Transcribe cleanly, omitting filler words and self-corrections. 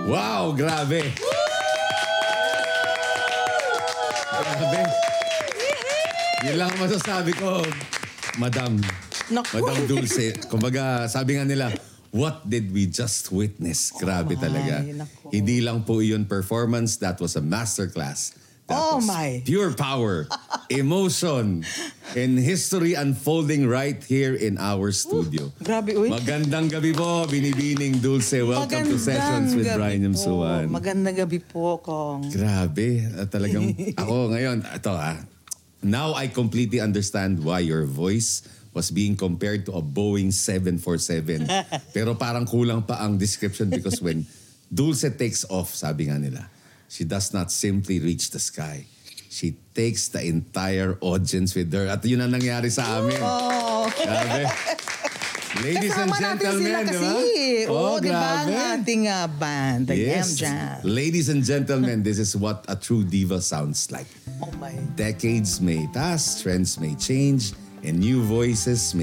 Wow, grabe. Grabe. Yun lang ang masasabi ko, Madam. Naku. Madam Dulce. Kumbaga, sabi nga nila, what did we just witness? Grabe talaga. naku. Hindi lang po yun performance, that was a masterclass. That Oh, was my. pure power, emotion, and history unfolding right here in our studio. Grabe, uy. Magandang gabi po, Binibining Dulce. Welcome to Sessions with Brian Yamsuan. Magandang gabi po, Kong. Grabe. Talagang ako ngayon, now I completely understand why your voice was being compared to a Boeing 747. Pero parang kulang pa ang description because when Dulce takes off, sabi nga nila, she does not simply reach the sky. She takes the entire audience with her. At yun ang nangyari sa amin. Oh. Grabe. Ladies and Kasama natin gentlemen, sila di kasi. ba? Oo, di ba? grabe. Ang ating band, the Yam Jam. Ladies and gentlemen, this is what a true diva sounds like. Oh my. Decades may pass, trends may change, and new voices may